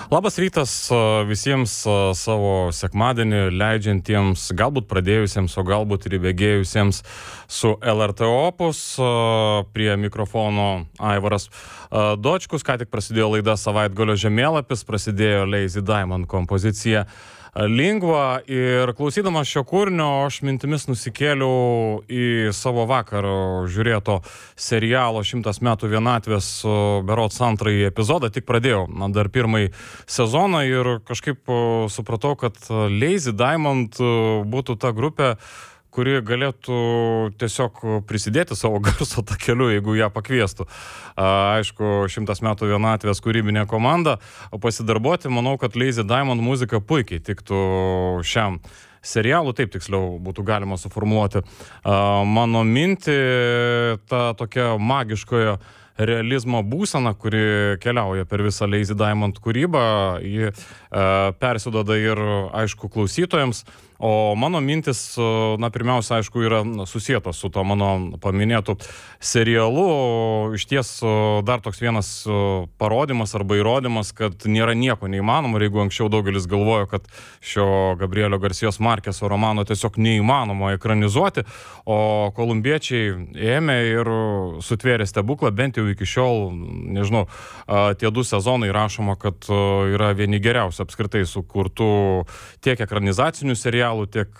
Labas rytas visiems savo sekmadienį leidžiantiems, galbūt pradėjusiems, o galbūt ir įbėgėjusiems su LRT Opus. Prie mikrofono Aivaras Dočkus. Ką tik prasidėjo laida Savaitgalio žemėlapis, prasidėjo Lazy Diamond kompozicija Lingva ir klausydamas šio kūrinio aš mintimis nusikėliau į savo vakar žiūrėto serialo 100 metų vienatvės berods antrąjį epizodą, tik pradėjau dar pirmąjį sezoną ir kažkaip supratau, kad Lazy Diamond būtų ta grupė, kuri galėtų tiesiog prisidėti savo garso takeliu, jeigu ją pakviestų. Aišku, 100 metų vienatvės kūrybinė komanda, pasidarbuoti, manau, kad Lazy Diamond muzika puikiai tiktų šiam serialų, taip tiksliau būtų galima suformuoti mano mintį, ta tokia magiškojo realizmo būsena, kuri keliauja per visą Lazy Diamond kūrybą, ji persiduoda ir, aišku, klausytojams. O mano mintis, pirmiausia, aišku, yra susietos su to mano paminėtų serialu. Iš ties dar toks vienas parodymas arba įrodymas, kad nėra nieko neįmanoma. Ir jeigu anksčiau daugelis galvojo, kad šio Gabrielio Garcijos Markeso romano tiesiog neįmanoma ekranizuoti, o kolumbiečiai ėmė ir sutvėrė stebuklą, bent jau iki šiol, nežinau, tie 2 sezonai rašoma, kad yra vieni geriausių apskritai sukurtų tiek ekranizacinių serialų, tiek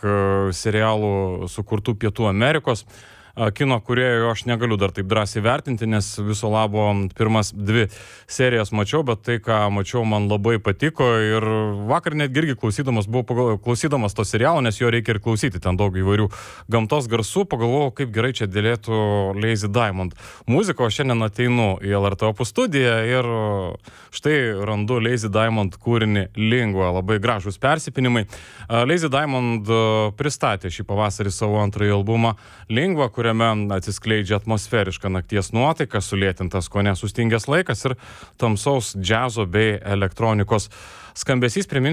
serialų sukurtų Pietų Amerikos kino kūrėjų. Aš negaliu dar taip drąsiai vertinti, nes viso labo pirmas 2 serijas mačiau, bet tai, ką mačiau, man labai patiko ir vakar netgi irgi klausydamas to serialo, nes jo reikia ir klausyti, ten daug įvairių gamtos garsų, pagalvojau, kaip gerai čia dėlėtų Lazy Diamond muzika, o šiandien ateinu į LRT Opus studiją ir štai randu Lazy Diamond kūrinį Lingva, labai gražūs persipinimai. Lazy Diamond pristatė šį pavasarį savo antrąjį albumą Lingva, kuriame atsiskleidžia atmosferiška nakties nuotaika, sulėtintas kone sustingęs laikas ir tamsaus džiazo bei elektronikos skambesys.